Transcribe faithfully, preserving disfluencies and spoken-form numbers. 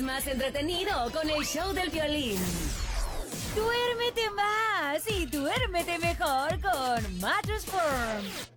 más entretenido con el show del violín. Duérmete más y duérmete mejor con Mattress Firm.